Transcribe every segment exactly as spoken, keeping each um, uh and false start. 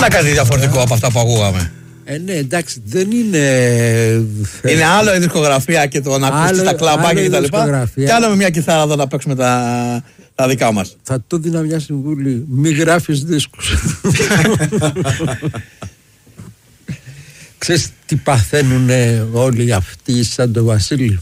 ήταν κάτι διαφορετικό από αυτά που ακούγαμε. Ε, ναι, εντάξει, δεν είναι. Είναι άλλο η δισκογραφία και το να ακούσει τα κλαμπάκια και τα λοιπά. Και άλλο με μια κιθάρα εδώ να παίξουμε τα, τα δικά μας. Θα το δίνα μια συμβούλη. Μη γράφεις δίσκους. Ξέρεις τι παθαίνουν όλοι αυτοί σαν τον Βασίλη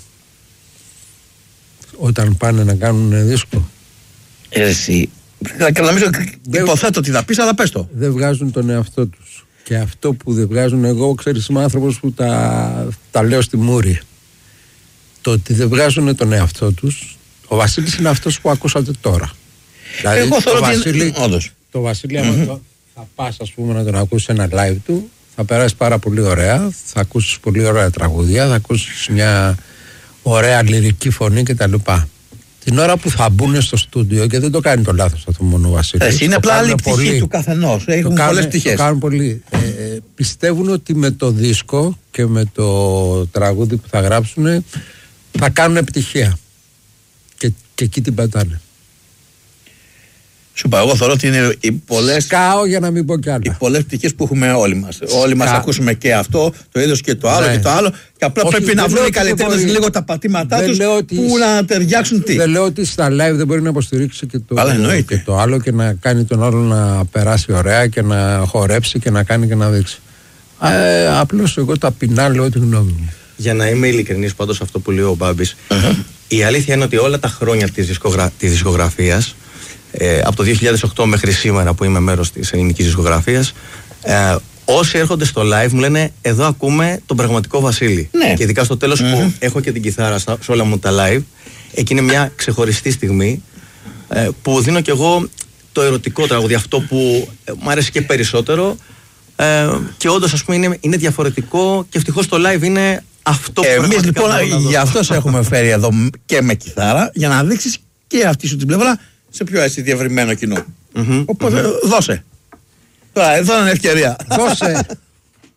όταν πάνε να κάνουν δίσκο? Εσύ. Νομίζω, υποθέτω ότι θα πεις, αλλά πες το. Δεν βγάζουν τον εαυτό τους. Και αυτό που δεν βγάζουν, εγώ ξέρεις, είμαι άνθρωπος που τα, τα λέω στη μούρη. Το ότι δεν βγάζουν τον εαυτό τους, ο Βασίλης είναι αυτός που ακούσατε τώρα. Δηλαδή, εγώ θέλω το ότι Βασίλη, είναι... όντως. Το Βασίλη, mm-hmm. άμα το, θα πας ας πούμε να τον ακούσεις ένα live του, θα περάσει πάρα πολύ ωραία, θα ακούσεις πολύ ωραία τραγούδια, θα ακούσεις μια ωραία λυρική φωνή κτλ. Την ώρα που θα μπουν στο στούντιο, και δεν το κάνει το λάθος αυτό μόνο ο Βασίλης. Είναι απλά άλλη πτυχή του καθενός. Έχουν πολλές πτυχές. Το κάνουν πολύ. Ε, ε, πιστεύουν ότι με το δίσκο και με το τραγούδι που θα γράψουν θα κάνουν επιτυχία. Και, και εκεί την πατάνε. Σου είπα, εγώ θεωρώ ότι είναι οι πολλές. Σκάω για να μην πω κι άλλα. Οι πολλές πτυχές που έχουμε όλοι μας. Όλοι μας ακούσουμε και αυτό, το είδος και το άλλο, ναι, και το άλλο. Και απλά όχι, πρέπει να βρουν οι καλλιτέχνες λίγο τα πατήματά τους που να ταιριάξουν τι. Δεν λέω ότι στα live δεν μπορεί να υποστηρίξει και το, και το άλλο και να κάνει τον άλλο να περάσει ωραία και να χορέψει και να κάνει και να δείξει. Ε, απλώς εγώ ταπεινά λέω τη γνώμη μου. Για να είμαι ειλικρινής πάντως αυτό που λέει ο Μπάμπης, uh-huh. η αλήθεια είναι ότι όλα τα χρόνια της, δισκογρα... της δισκογραφίας, Ε, από το δύο χιλιάδες οκτώ μέχρι σήμερα που είμαι μέρος της ελληνικής δισκογραφίας, ε, όσοι έρχονται στο live μου λένε εδώ ακούμε τον πραγματικό Βασίλη. Ναι. Και ειδικά στο τέλος mm-hmm. που έχω και την κιθάρα στα, σε όλα μου τα live, εκεί είναι μια ξεχωριστή στιγμή ε, που δίνω κι εγώ το ερωτικό τραγούδι, αυτό που ε, μου αρέσει και περισσότερο, ε, και όντως ας πούμε είναι, είναι διαφορετικό και ευτυχώς το live είναι αυτό που εμείς λοιπόν γι' αυτό σε έχουμε φέρει εδώ και με κιθάρα, για να δείξεις και αυτή σου την πλευρά σε πιο έτσι διευρυμένο κοινό. Mm-hmm, Οπότε mm-hmm. δώσε. Τώρα, εδώ είναι ευκαιρία. Δώσε.